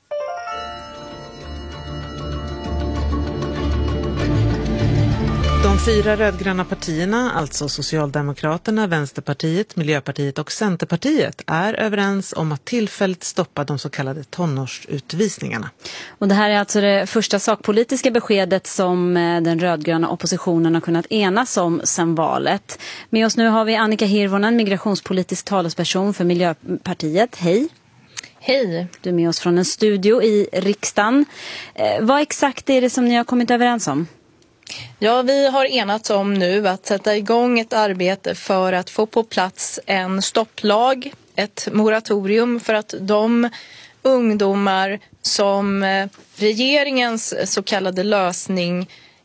De 4 rödgröna partierna, alltså Socialdemokraterna, Vänsterpartiet, Miljöpartiet och Centerpartiet, är överens om att tillfälligt stoppa de så kallade tonårsutvisningarna. Och det här är alltså det första sakpolitiska beskedet som den rödgröna oppositionen har kunnat enas om sedan valet. Med oss nu har vi Annika Hirvonen, migrationspolitisk talesperson för Miljöpartiet. Hej! Hej! Du är med oss från en studio i riksdagen. Vad exakt är det som ni har kommit överens om? Ja, vi har enats om nu att sätta igång ett arbete för att få på plats en stopplag, ett moratorium för att de ungdomar som regeringens så kallade lösning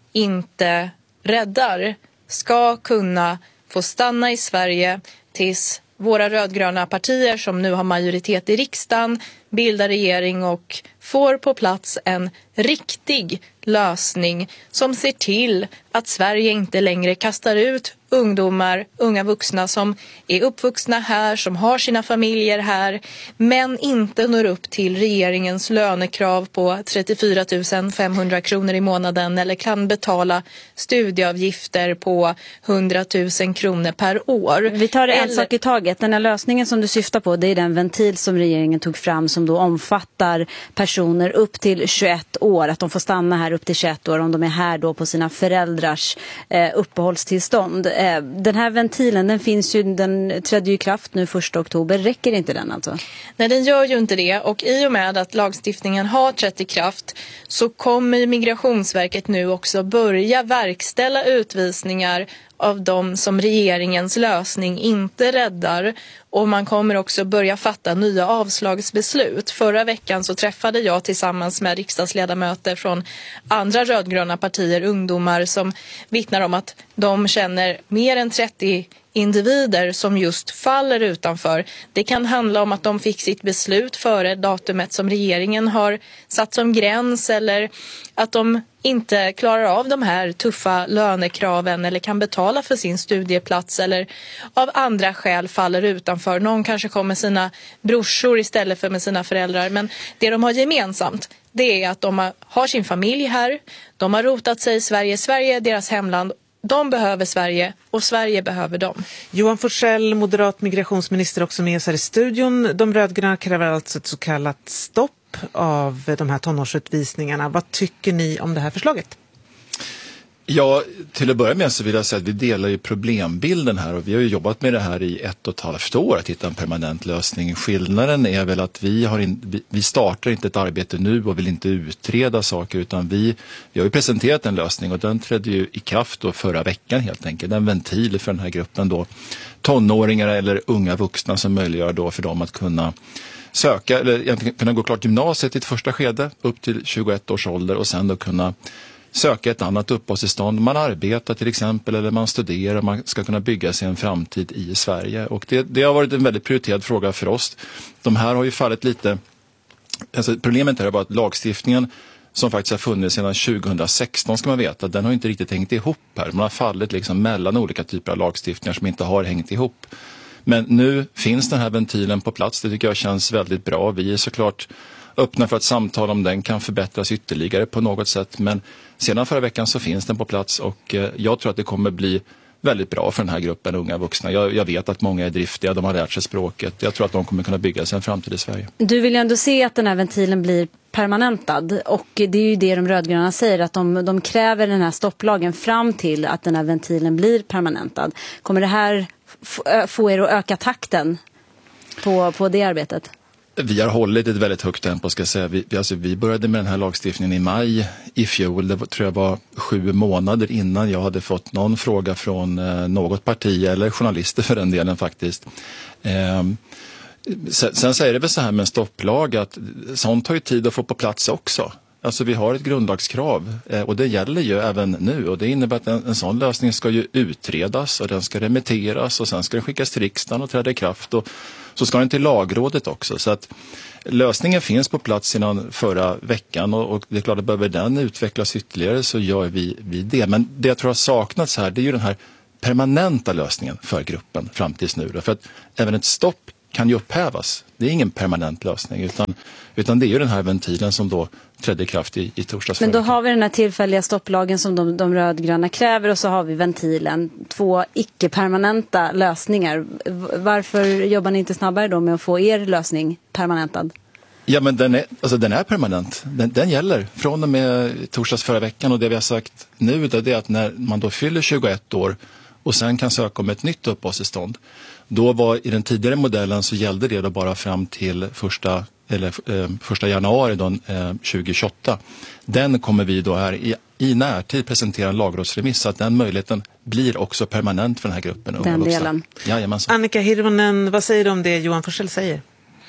inte räddar ska kunna få stanna i Sverige tills våra rödgröna partier som nu har majoritet i riksdagen bildar regering och får på plats en riktig lösning som ser till att Sverige inte längre kastar ut ungdomar, unga vuxna som är uppvuxna här, som har sina familjer här, men inte når upp till regeringens lönekrav på 34 500 kronor i månaden eller kan betala studieavgifter på 100 000 kronor per år. Vi tar en sak i taget. Den här lösningen som du syftar på, det är den ventil som regeringen tog fram som då omfattar personer upp till 21 år. Att de får stanna här upp till 21 år om de är här då på sina föräldrars uppehållstillstånd. Den här ventilen, den trädde ju i kraft nu 1 oktober. Räcker inte den alltså? Nej, den gör ju inte det. Och i och med att lagstiftningen har trätt i kraft så kommer Migrationsverket nu också börja verkställa utvisningar av de som regeringens lösning inte räddar. Och man kommer också börja fatta nya avslagsbeslut. Förra veckan så träffade jag tillsammans med riksdagsledamöter från andra rödgröna partier ungdomar som vittnar om att de känner mer än 30 individer som just faller utanför. Det kan handla om att de fick sitt beslut före datumet som regeringen har satt som gräns eller att de inte klarar av de här tuffa lönekraven eller kan betala för sin studieplats eller av andra skäl faller utanför. Någon kanske kommer med sina brorsor istället för med sina föräldrar. Men det de har gemensamt, det är att de har sin familj här. De har rotat sig i Sverige. Sverige är deras hemland. De behöver Sverige och Sverige behöver dem. Johan Forssell, moderat migrationsminister, också med oss här i studion. De rödgröna kräver alltså ett så kallat stopp av de här tonårsutvisningarna. Vad tycker ni om det här förslaget? Ja, till att börja med så vill jag säga att vi delar ju problembilden här och vi har ju jobbat med det här i 1,5 år att hitta en permanent lösning. Skillnaden är väl att vi startar inte ett arbete nu och vill inte utreda saker utan vi har ju presenterat en lösning och den trädde ju i kraft då förra veckan helt enkelt. En ventil för den här gruppen då tonåringar eller unga vuxna som möjliggör då för dem att kunna söka eller egentligen kunna gå klart gymnasiet i ett första skede upp till 21 års ålder och sen då kunna söka ett annat uppehållstillstånd. Man arbetar till exempel eller man studerar. Man ska kunna bygga sig en framtid i Sverige. Och det har varit en väldigt prioriterad fråga för oss. De här har ju fallit lite... Alltså problemet är bara att lagstiftningen som faktiskt har funnits sedan 2016 ska man veta. Den har inte riktigt hängt ihop här. Man har fallit liksom mellan olika typer av lagstiftningar som inte har hängt ihop. Men nu finns den här ventilen på plats. Det tycker jag känns väldigt bra. Vi är såklart öppna för att samtal om den kan förbättras ytterligare på något sätt. Men sedan förra veckan så finns den på plats och jag tror att det kommer bli väldigt bra för den här gruppen unga vuxna. Jag vet att många är driftiga, de har lärt sig språket. Jag tror att de kommer kunna bygga sig en framtid i Sverige. Du vill ju ändå se att den här ventilen blir permanentad och det är ju det de rödgröna säger, att de kräver den här stopplagen fram till att den här ventilen blir permanentad. Kommer det här få er att öka takten på det arbetet? Vi har hållit ett väldigt högt tempo ska jag säga. Vi började med den här lagstiftningen i maj i fjol. Det tror jag var 7 månader innan jag hade fått någon fråga från något parti eller journalister för den delen faktiskt. Sen säger det väl så här med en stopplag att sånt tar ju tid att få på plats också. Alltså vi har ett grundlagskrav och det gäller ju även nu och det innebär att en sån lösning ska ju utredas och den ska remitteras och sen ska den skickas till riksdagen och träda i kraft och så ska den till lagrådet också. Så att lösningen finns på plats sedan förra veckan och det är klart att behöver den utvecklas ytterligare så gör vi det. Men det jag tror har saknats här det är ju den här permanenta lösningen för gruppen fram tills nu. För att även ett stopp kan ju upphävas. Det är ingen permanent lösning utan det är ju den här ventilen som då trädde i kraft i torsdags. Men då har vi den här tillfälliga stopplagen som de rödgröna kräver och så har vi ventilen. 2 icke-permanenta lösningar. Varför jobbar ni inte snabbare då med att få er lösning permanentad? Ja men den är permanent. Den gäller från och med torsdags förra veckan och det vi har sagt nu det är att när man då fyller 21 år och sen kan söka om ett nytt uppehållstillstånd. Då var i den tidigare modellen så gällde det då bara fram till första januari då, 2028. Den kommer vi då här i närtid presentera en lagrådsremiss så att den möjligheten blir också permanent för den här gruppen. Den delen. Annika Hirvonen, vad säger du om det Johan Forssell säger?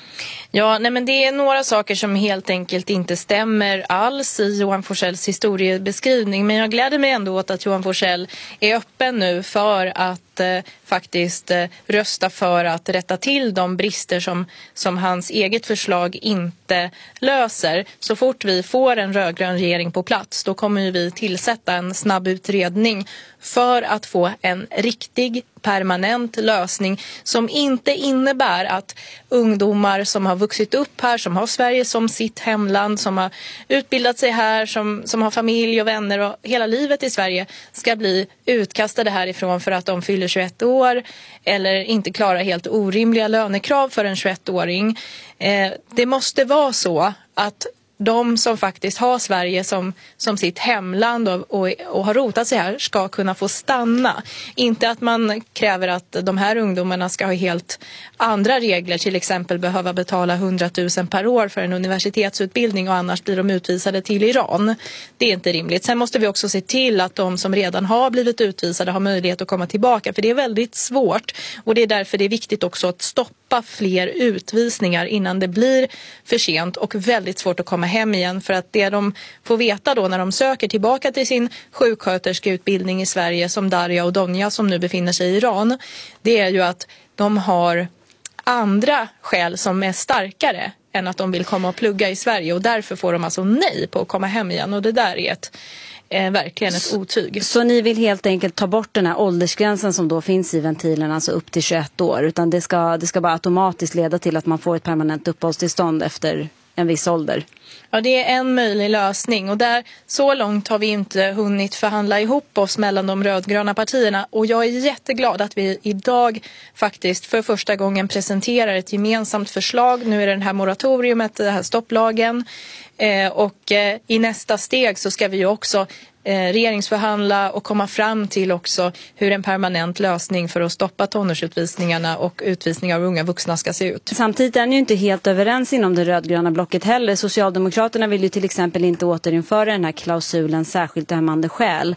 Ja, men det är några saker som helt enkelt inte stämmer alls i Johan Forssells historiebeskrivning. Men jag gläder mig ändå åt att Johan Forssell är öppen nu för att faktiskt rösta för att rätta till de brister som hans eget förslag inte löser. Så fort vi får en rödgrön regering på plats då kommer vi tillsätta en snabb utredning för att få en riktig permanent lösning som inte innebär att ungdomar som har vuxit upp här, som har Sverige som sitt hemland, som har utbildat sig här, som har familj och vänner och hela livet i Sverige ska bli utkastade härifrån för att de fyller 21 år eller inte klarar helt orimliga lönekrav för en 21-åring. Det måste vara så att de som faktiskt har Sverige som sitt hemland och har rotat sig här ska kunna få stanna. Inte att man kräver att de här ungdomarna ska ha helt andra regler, till exempel behöva betala 100 000 per år för en universitetsutbildning och annars blir de utvisade till Iran. Det är inte rimligt. Sen måste vi också se till att de som redan har blivit utvisade har möjlighet att komma tillbaka, för det är väldigt svårt och det är därför det är viktigt också att stoppa fler utvisningar innan det blir för sent och väldigt svårt att komma hem igen, för att det de får veta då när de söker tillbaka till sin sjuksköterskeutbildning i Sverige som Darja och Donja som nu befinner sig i Iran, det är ju att de har andra skäl som är starkare än att de vill komma och plugga i Sverige och därför får de alltså nej på att komma hem igen och det där är verkligen ett otyg. Så ni vill helt enkelt ta bort den här åldersgränsen som då finns i ventilen, alltså upp till 21 år, utan det ska bara automatiskt leda till att man får ett permanent uppehållstillstånd efter en viss ålder? Ja, det är en möjlig lösning och så långt har vi inte hunnit förhandla ihop oss mellan de rödgröna partierna och jag är jätteglad att vi idag faktiskt för första gången presenterar ett gemensamt förslag. Nu är det här moratoriumet, det här stopplagen och i nästa steg så ska vi ju också regeringsförhandla och komma fram till också hur en permanent lösning för att stoppa tonårsutvisningarna och utvisningar av unga vuxna ska se ut. Samtidigt är ni ju inte helt överens inom det rödgröna blocket heller. Socialdemokraterna vill ju till exempel inte återinföra den här klausulen särskilt ömmande skäl.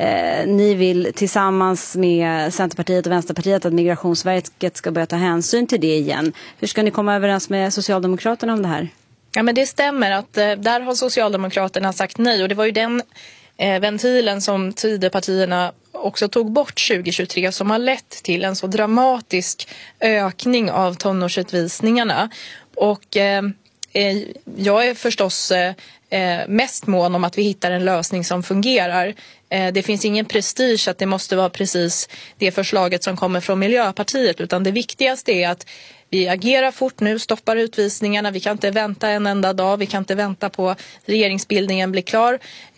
Ni vill tillsammans med Centerpartiet och Vänsterpartiet att Migrationsverket ska börja ta hänsyn till det igen. Hur ska ni komma överens med Socialdemokraterna om det här? Ja, men det stämmer att där har Socialdemokraterna sagt nej och det var ju den ventilen som Tidöpartierna också tog bort 2023 som har lett till en så dramatisk ökning av tonårsutvisningarna och jag är förstås mest mån om att vi hittar en lösning som fungerar. Det finns ingen prestige att det måste vara precis det förslaget som kommer från Miljöpartiet, utan det viktigaste är att vi agerar fort nu, stoppar utvisningarna. Vi kan inte vänta en enda dag, vi kan inte vänta på att regeringsbildningen blir klar.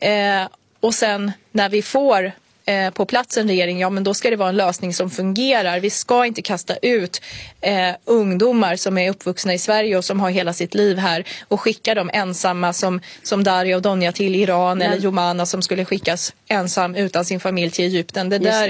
Och sen när vi får på plats en regering, ja men då ska det vara en lösning som fungerar. Vi ska inte kasta ut ungdomar som är uppvuxna i Sverige och som har hela sitt liv här och skicka dem ensamma som Daria och Donja till Iran eller Jomana som skulle skickas ensam utan sin familj till Egypten.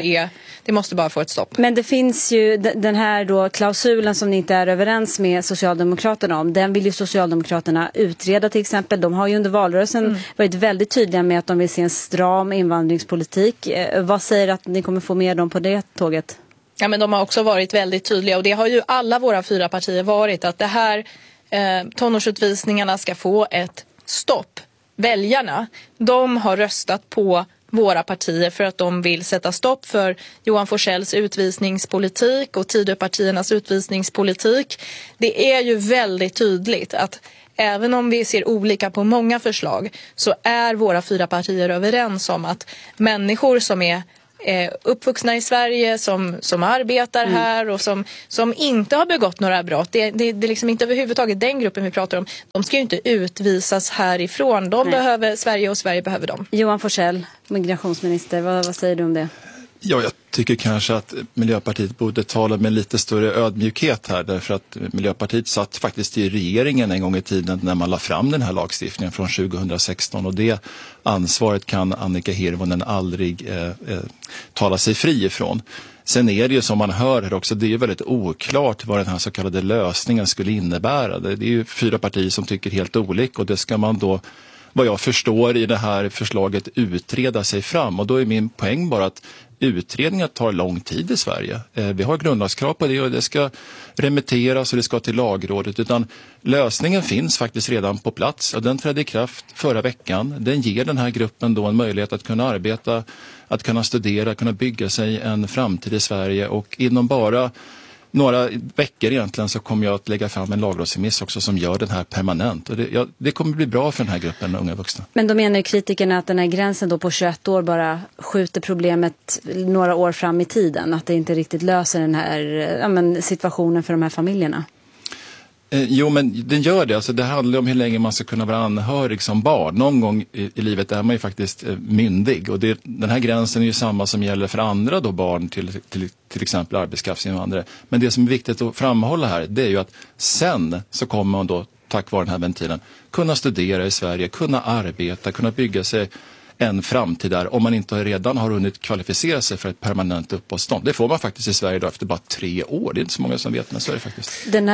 Det måste bara få ett stopp. Men det finns ju den här då klausulen som ni inte är överens med Socialdemokraterna om. Den vill ju Socialdemokraterna utreda till exempel. De har ju under valrörelsen varit väldigt tydliga med att de vill se en stram invandringspolitik. Vad säger att ni kommer få med dem på det tåget? Ja, men de har också varit väldigt tydliga, och det har ju alla våra 4 partier varit, att det här tonårsutvisningarna ska få ett stopp. Väljarna, de har röstat på våra partier för att de vill sätta stopp för Johan Forssells utvisningspolitik och Tidöpartiernas utvisningspolitik. Det är ju väldigt tydligt att även om vi ser olika på många förslag så är våra 4 partier överens om att människor som är uppvuxna i Sverige, som arbetar här och som inte har begått några brott. Det är liksom inte överhuvudtaget den gruppen vi pratar om. De ska ju inte utvisas härifrån. De behöver Sverige och Sverige behöver dem. Johan Forsell, migrationsminister, vad säger du om det? Ja, jag tycker kanske att Miljöpartiet borde tala med lite större ödmjukhet här, därför att Miljöpartiet satt faktiskt i regeringen en gång i tiden när man la fram den här lagstiftningen från 2016, och det ansvaret kan Annika Hirvonen aldrig tala sig fri ifrån. Sen är det ju som man hör här också, det är ju väldigt oklart vad den här så kallade lösningen skulle innebära. Det är ju 4 partier som tycker helt olika, och det ska man då, vad jag förstår i det här förslaget, utreda sig fram. Och då är min poäng bara att utredningar tar lång tid i Sverige. Vi har grundlagskrav på det, och det ska remitteras och det ska till lagrådet. Utan lösningen finns faktiskt redan på plats, och den trädde i kraft förra veckan. Den ger den här gruppen då en möjlighet att kunna arbeta, att kunna studera, kunna bygga sig en framtid i Sverige, och inom bara några veckor egentligen så kommer jag att lägga fram en lagrådsremiss också som gör den här permanent. Och det kommer bli bra för den här gruppen unga vuxna. Men då menar ju kritikerna att den här gränsen då på 21 år bara skjuter problemet några år fram i tiden. Att det inte riktigt löser den här situationen för de här familjerna. Jo, men den gör det. Alltså, det handlar om hur länge man ska kunna vara anhörig som barn. Någon gång i livet är man ju faktiskt myndig. Och den här gränsen är ju samma som gäller för andra då barn till exempel arbetskraftsinvandrare. Men det som är viktigt att framhålla här, det är ju att sen så kommer man då, tack vare den här ventilen, kunna studera i Sverige, kunna arbeta, kunna bygga sig en framtid där, om man inte redan har hunnit kvalificera sig för ett permanent uppehållstillstånd. Det får man faktiskt i Sverige då efter bara 3 år. Det är inte så många som vet, men så är det faktiskt.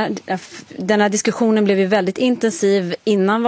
Den här diskussionen blev ju väldigt intensiv innan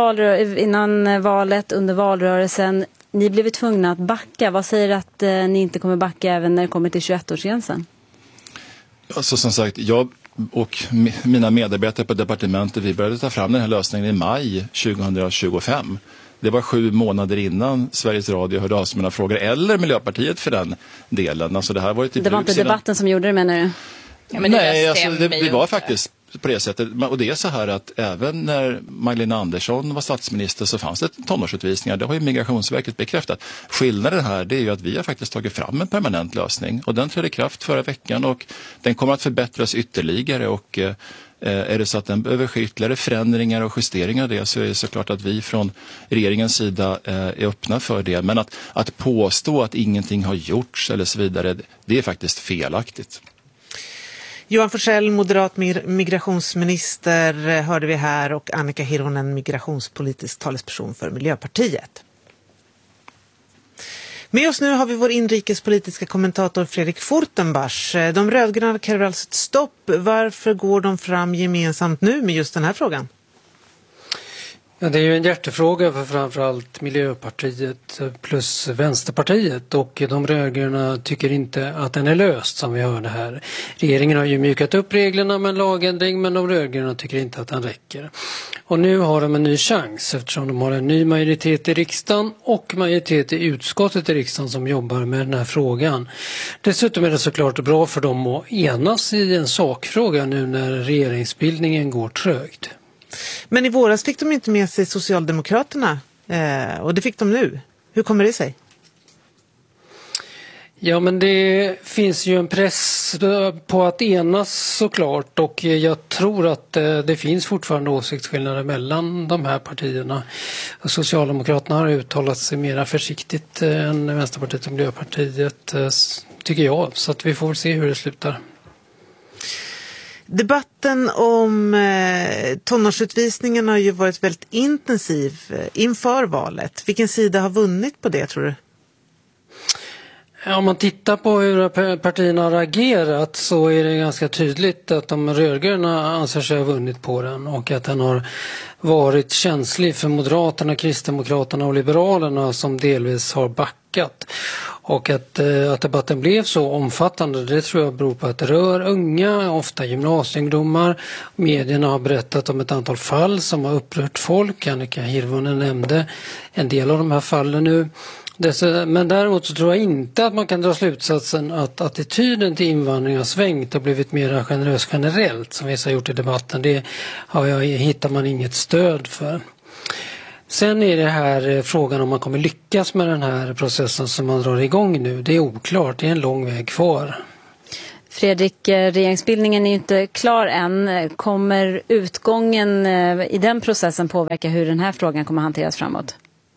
valet, under valrörelsen. Ni blev tvungna att backa. Vad säger att ni inte kommer backa även när det kommer till 21-årsgränsen? Alltså, som sagt, jag och mina medarbetare på departementet, vi började ta fram den här lösningen i maj 2025. Det var 7 månader innan Sveriges Radio hörde av sig med några frågor, eller Miljöpartiet för den delen. Alltså det var inte debatten som gjorde det, menar du? Ja, men nej, alltså, det var faktiskt på det sättet. Och det är så här att även när Magdalena Andersson var statsminister så fanns det tonårsutvisningar. Det har ju Migrationsverket bekräftat. Skillnaden här, det är ju att vi har faktiskt tagit fram en permanent lösning. Och den trädde i kraft förra veckan, och den kommer att förbättras ytterligare. Och är det så att den behöver ske ytterligare förändringar och justeringar av det, så är det såklart att vi från regeringens sida är öppna för det. Men att påstå att ingenting har gjorts eller så vidare, det är faktiskt felaktigt. Johan Forsell, moderat migrationsminister, hörde vi här, och Annika Hirvonen, migrationspolitisk talesperson för Miljöpartiet. Med oss nu har vi vår inrikespolitiska kommentator Fredrik Fortenbach. De rödgröna kräver alltså ett stopp. Varför går de fram gemensamt nu med just den här frågan? Ja, det är ju en hjärtefråga för framförallt Miljöpartiet plus Vänsterpartiet, och de rödgröna tycker inte att den är löst, som vi hörde här. Regeringen har ju mjukat upp reglerna med en lagändring, men de rödgröna tycker inte att den räcker. Och nu har de en ny chans eftersom de har en ny majoritet i riksdagen och majoritet i utskottet i riksdagen som jobbar med den här frågan. Dessutom är det såklart bra för dem att enas i en sakfråga nu när regeringsbildningen går trögt. Men i våras fick de inte med sig Socialdemokraterna Och det fick de nu. Hur kommer det sig? Ja, men det finns ju en press på att enas såklart, och jag tror att det finns fortfarande åsiktsskillnader mellan de här partierna. Socialdemokraterna har uttalat sig mer försiktigt än Vänsterpartiet och Miljöpartiet, tycker jag, så att vi får se hur det slutar. Debatten om tonårsutvisningen har ju varit väldigt intensiv inför valet. Vilken sida har vunnit på det, tror du? Om man tittar på hur partierna har agerat så är det ganska tydligt att de rödgröna anser sig ha vunnit på den, och att den har varit känslig för Moderaterna, Kristdemokraterna och Liberalerna som delvis har backat. Och att debatten blev så omfattande, det tror jag beror på att det rör unga, ofta gymnasieungdomar. Medierna har berättat om ett antal fall som har upprört folk. Annika Hirvonen nämnde en del av de här fallen nu. Men däremot så tror jag inte att man kan dra slutsatsen att attityden till invandring har svängt och blivit mer generös generellt, som vissa har gjort i debatten. Det hittar man inget stöd för. Sen är det här frågan om man kommer lyckas med den här processen som man drar igång nu. Det är oklart, det är en lång väg kvar. Fredrik, regeringsbildningen är ju inte klar än. Kommer utgången i den processen påverka hur den här frågan kommer hanteras framåt?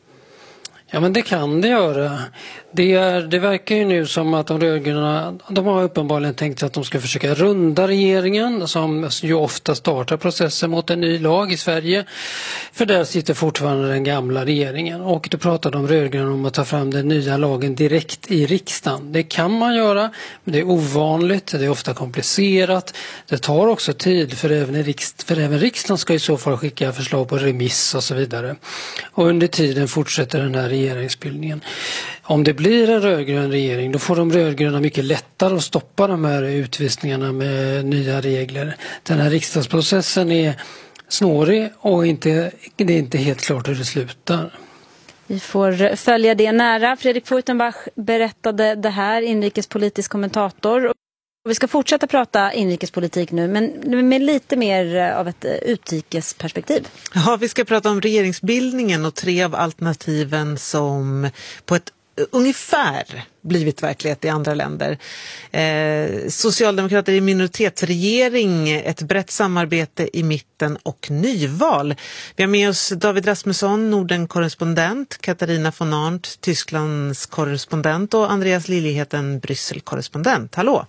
Ja, men det kan det göra. Det verkar ju nu som att de rödgröna, de har uppenbarligen tänkt att de ska försöka runda regeringen, som ju ofta startar processer mot en ny lag i Sverige. För där sitter fortfarande den gamla regeringen, och då pratar de rödgröna om att ta fram den nya lagen direkt i riksdagen. Det kan man göra, men det är ovanligt, det är ofta komplicerat. Det tar också tid, för även riksdagen ska i så fall skicka förslag på remiss och så vidare. Och under tiden fortsätter den här regeringsbildningen. Om det blir en rödgrön regering, då får de rödgröna mycket lättare att stoppa de här utvisningarna med nya regler. Den här riksdagsprocessen är snårig, och det är inte helt klart hur det slutar. Vi får följa det nära. Fredrik Furtenbach berättade det här, inrikespolitisk kommentator. Vi ska fortsätta prata inrikespolitik nu, men med lite mer av ett utrikesperspektiv. Ja, vi ska prata om regeringsbildningen och 3 av alternativen som på ett ungefär blivit verklighet i andra länder. Socialdemokrater i minoritetsregering, ett brett samarbete i mitten och nyval. Vi har med oss David Rasmusson, Norden-korrespondent, Katarina von Arndt, Tysklands korrespondent, och Andreas Liljeheten, Bryssel-korrespondent. Hallå!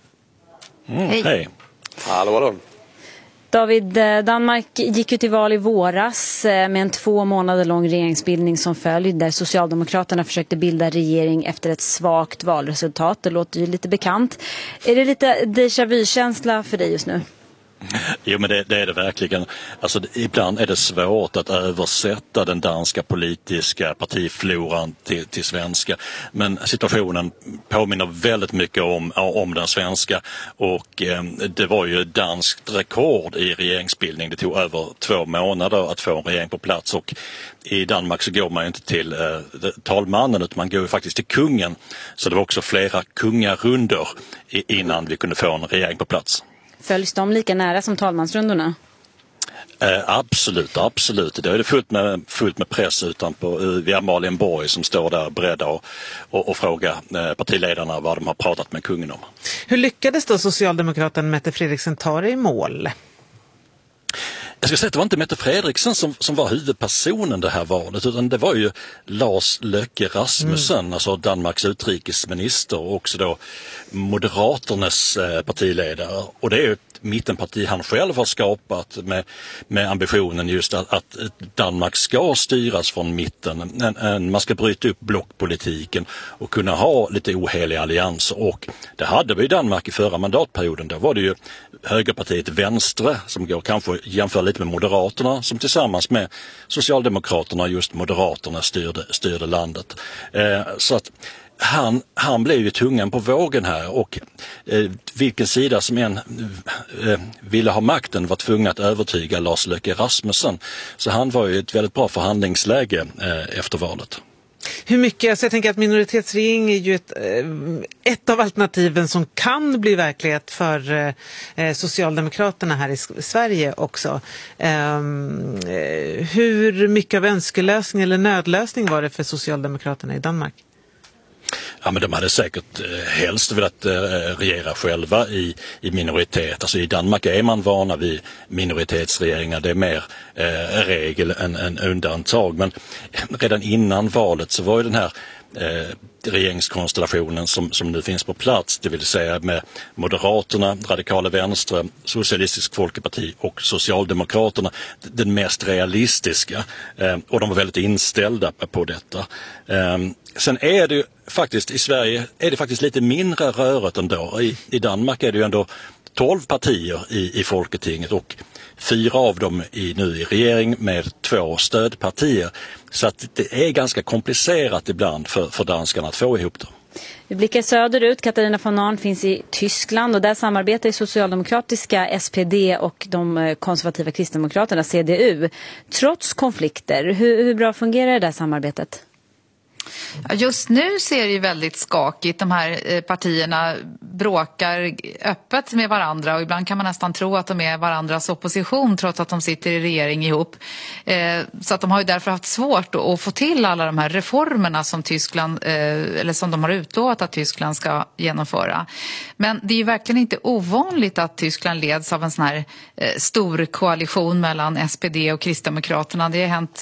Hej! Hallå! David, Danmark gick ju till val i våras med en 2 månader lång regeringsbildning som följd, där Socialdemokraterna försökte bilda regering efter ett svagt valresultat. Det låter ju lite bekant. Är det lite déjà vu-känsla för dig just nu? Jo, men det är det verkligen. Alltså, ibland är det svårt att översätta den danska politiska partifloran till svenska. Men situationen påminner väldigt mycket om den svenska, och det var ju danskt rekord i regeringsbildning. Det tog över 2 månader att få en regering på plats, och i Danmark så går man ju inte till talmannen, utan man går ju faktiskt till kungen. Så det var också flera kungarunder innan vi kunde få en regering på plats. Följs de lika nära som talmansrundorna? Absolut. Det är fullt med press vid Amalienborg som står där beredda och fråga partiledarna vad de har pratat med kungen om. Hur lyckades då Socialdemokraten Mette Frederiksen ta det i mål? Jag ska säga att det var inte Mette Frederiksen som var huvudpersonen det här valet, utan det var ju Lars Løkke Rasmussen, alltså Danmarks utrikesminister, och också då Moderaternas partiledare. Och det är ju ett mittenparti han själv har skapat med ambitionen just att Danmark ska styras från mitten. Man ska bryta upp blockpolitiken och kunna ha lite oheliga allianser, och det hade vi i Danmark i förra mandatperioden. Då var det ju högerpartiet Venstre som går kanske jämför lite med Moderaterna, som tillsammans med Socialdemokraterna, just Moderaterna, styrde landet. Så att han blev ju tungan på vågen här, och vilken sida som än ville ha makten var tvungen att övertyga Lars Løkke Rasmussen. Så han var ju ett väldigt bra förhandlingsläge efter valet. Hur mycket, alltså jag tänker att minoritetsregering är ju ett av alternativen som kan bli verklighet för Socialdemokraterna här i Sverige också. Hur mycket av önskelösning eller nödlösning var det för Socialdemokraterna i Danmark? Ja, men de hade säkert helst velat regera själva i minoritet. Alltså i Danmark är man vana vid minoritetsregeringar. Det är mer regel än undantag. Men redan innan valet så var ju den här regeringskonstellationen som nu finns på plats, det vill säga med Moderaterna, Radikala Venstre, Socialistisk Folkeparti och Socialdemokraterna, den mest realistiska. Och de var väldigt inställda på detta. Sen är det ju faktiskt i Sverige är det faktiskt lite mindre rörigt ändå. I Danmark är det ju ändå 12 partier i Folketinget och 4 av dem nu i regering med 2 stödpartier. Så att det är ganska komplicerat ibland för danskarna att få ihop det. Vi blickar söderut. Katarina von Arndt finns i Tyskland och där samarbetar socialdemokratiska SPD och de konservativa kristdemokraterna CDU. Trots konflikter, hur bra fungerar det där samarbetet? Ja, just nu ser det ju väldigt skakigt. De här partierna bråkar öppet med varandra och ibland kan man nästan tro att de är varandras opposition trots att de sitter i regering ihop. Så att de har ju därför haft svårt att få till alla de här reformerna som Tyskland, eller som de har utlovat att Tyskland ska genomföra. Men det är ju verkligen inte ovanligt att Tyskland leds av en sån här stor koalition mellan SPD och Kristdemokraterna. Det har hänt